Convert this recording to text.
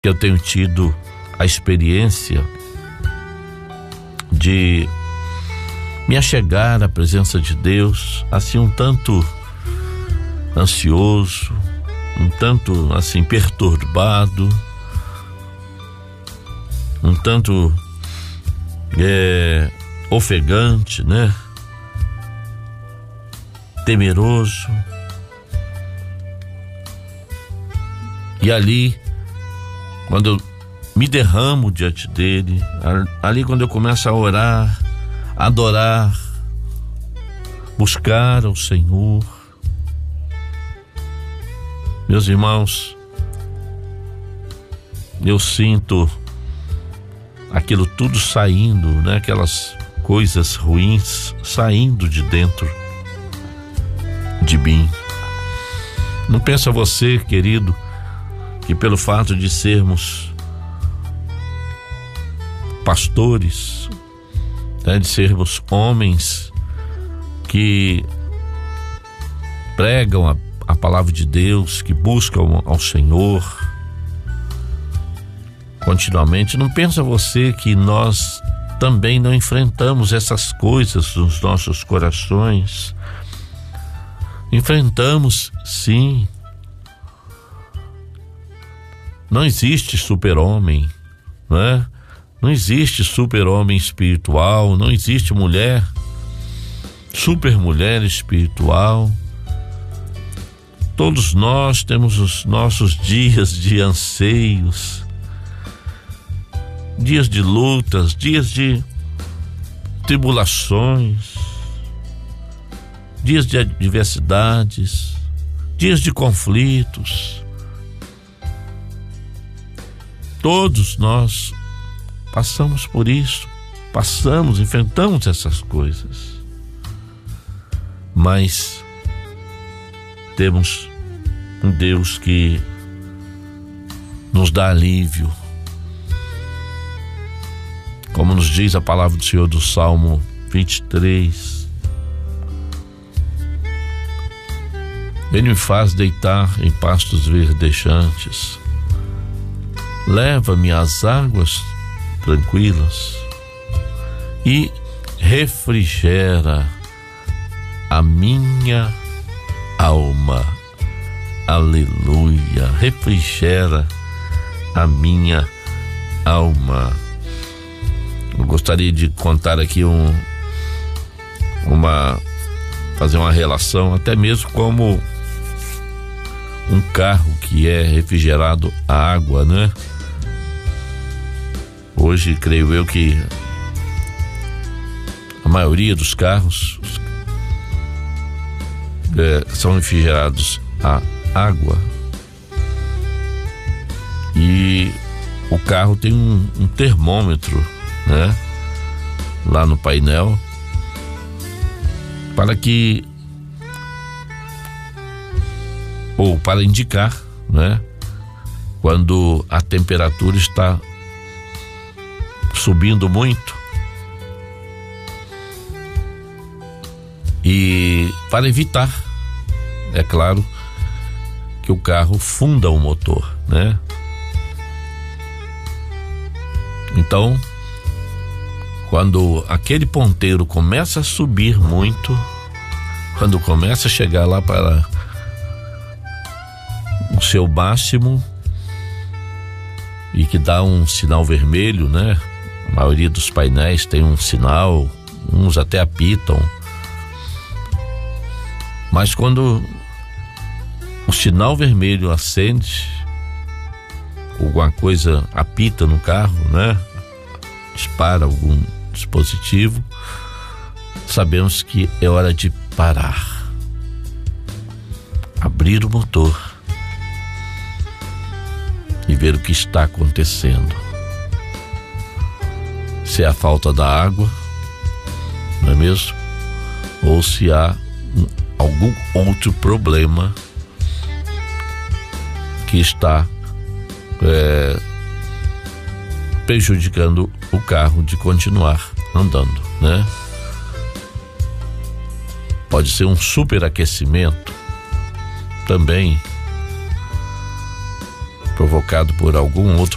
que eu tenho tido a experiência de me achegar à presença de Deus, assim, um tanto ansioso, um tanto assim perturbado, um tanto ofegante, né? Temeroso. E ali, quando eu me derramo diante dele, ali quando eu começo a orar, adorar, buscar ao Senhor, meus irmãos, eu sinto aquilo tudo saindo, né? Aquelas coisas ruins saindo de dentro de mim. Não pensa você, querido, que pelo fato de sermos pastores, né, de sermos homens que pregam a palavra de Deus, que buscam ao Senhor continuamente, não pensa você que nós também não enfrentamos essas coisas nos nossos corações? Enfrentamos, sim. Não existe super-homem, né? Não existe super-homem espiritual, não existe mulher, super-mulher espiritual. Todos nós temos os nossos dias de anseios, dias de lutas, dias de tribulações, dias de adversidades, dias de conflitos. Todos nós passamos por isso, enfrentamos essas coisas, mas temos um Deus que nos dá alívio, como nos diz a palavra do Senhor do Salmo 23. Ele me faz deitar em pastos verdejantes, leva-me às águas tranquilas e refrigera a minha alma. Aleluia, refrigera a minha alma. Eu gostaria de contar aqui fazer uma relação, até mesmo como um carro que é refrigerado a água, né? Hoje, creio eu que a maioria dos carros são refrigerados a água, e o carro tem um termômetro, né, lá no painel, para indicar, né, quando a temperatura está subindo muito, e para evitar, é claro, que o carro funda o motor, né? Então, quando aquele ponteiro começa a subir muito, quando começa a chegar lá para o seu máximo e que dá um sinal vermelho, né? A maioria dos painéis tem um sinal, uns até apitam. Mas quando o sinal vermelho acende, alguma coisa apita no carro, né? Dispara algum dispositivo, sabemos que é hora de parar, abrir o motor e ver o que está acontecendo. Se é a falta da água, não é mesmo? Ou se há algum outro problema que está prejudicando o carro de continuar andando, né? Pode ser um superaquecimento também provocado por algum outro